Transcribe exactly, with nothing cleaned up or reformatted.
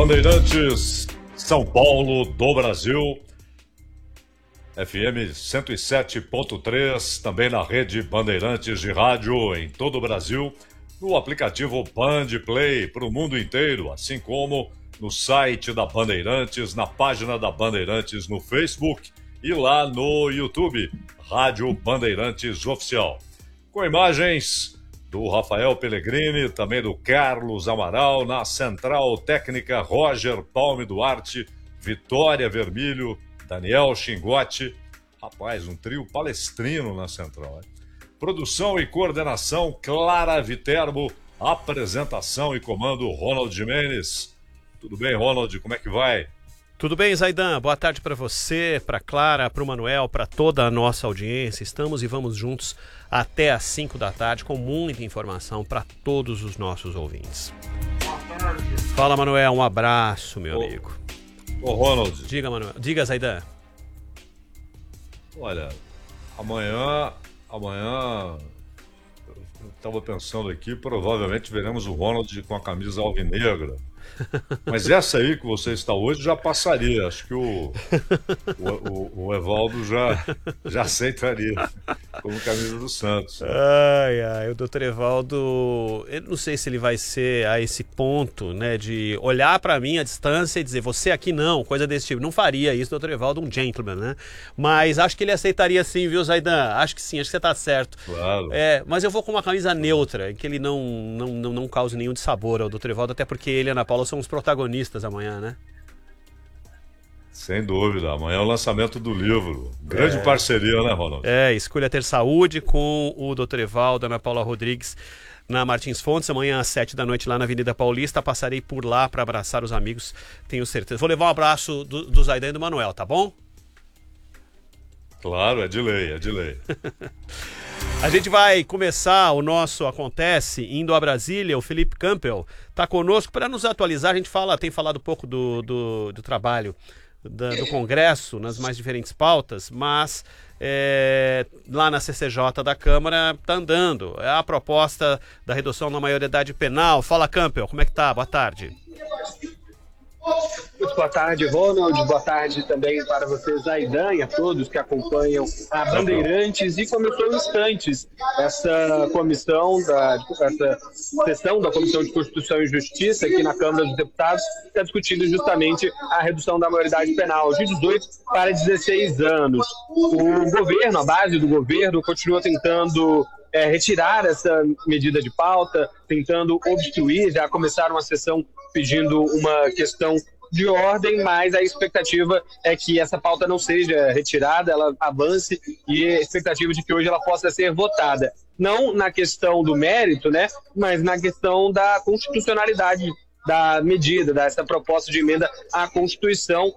Bandeirantes, São Paulo do Brasil, F M cento e sete ponto três, também na rede Bandeirantes de rádio em todo o Brasil, no aplicativo Band Play para o mundo inteiro, assim como no site da Bandeirantes, na página da Bandeirantes no Facebook e lá no YouTube, Rádio Bandeirantes Oficial. Com imagens do Rafael Pellegrini, também do Carlos Amaral, na Central Técnica Roger Palme Duarte, Vitória Vermilho, Daniel Xingotti. Rapaz, um trio palestrino na Central. Hein? Produção e coordenação, Clara Viterbo. Apresentação e comando, Ronald Jimenez. Tudo bem, Ronald? Como é que vai? Tudo bem, Zaidan? Boa tarde para você, para Clara, para o Manuel, para toda a nossa audiência. Estamos e vamos juntos até às cinco da tarde com muita informação para todos os nossos ouvintes. Fala, Manuel. Um abraço, meu ô, amigo. Ô, Ronald. Diga, Manuel. Diga, Zaidan. Olha, amanhã, amanhã, eu estava pensando aqui, provavelmente veremos o Ronald com a camisa alvinegra. Mas essa aí que você está hoje já passaria. Acho que o, o, o, o Evaldo já, já aceitaria como camisa do Santos. Ai, ai, o doutor Evaldo, eu não sei se ele vai ser a esse ponto, né, de olhar para mim à distância e dizer, você aqui não, coisa desse tipo. Não faria isso, doutor Evaldo, um gentleman, né? Mas acho que ele aceitaria sim, viu, Zaidan? Acho que sim, acho que você tá certo. Claro. É, mas eu vou com uma camisa neutra, em que ele não, não, não, não cause nenhum dissabor ao doutor Evaldo, até porque ele e a Ana Paula são os protagonistas amanhã, né? Sem dúvida, amanhã é o lançamento do livro. Grande é, parceria, né, Ronaldo? É, Escolha Ter Saúde com o doutor Evaldo, Ana Paula Rodrigues, na Martins Fontes, amanhã às sete da noite lá na Avenida Paulista. Passarei por lá para abraçar os amigos, tenho certeza. Vou levar um abraço do, do Zaidan e do Manuel, tá bom? Claro, é de lei, é de lei. A gente vai começar o nosso Acontece indo a Brasília. O Felipe Campbell está conosco para nos atualizar. A gente fala, tem falado um pouco do, do, do trabalho da, do Congresso nas mais diferentes pautas, mas é, lá na C C J da Câmara está andando. É a proposta da redução da maioridade penal. Fala, Campbell, como é que tá? Boa tarde. Muito boa tarde, Ronald. Boa tarde também para você, Zaidan, e a todos que acompanham a Bandeirantes. E começou instantes essa comissão, da, essa sessão da Comissão de Constituição e Justiça aqui na Câmara dos Deputados, que está discutindo justamente a redução da maioridade penal de dezoito para dezesseis anos. O governo, a base do governo, continua tentando É, retirar essa medida de pauta, tentando obstruir. Já começaram a sessão pedindo uma questão de ordem, mas a expectativa é que essa pauta não seja retirada, ela avance, e a expectativa de que hoje ela possa ser votada. Não na questão do mérito, né, mas na questão da constitucionalidade da medida, dessa proposta de emenda à Constituição,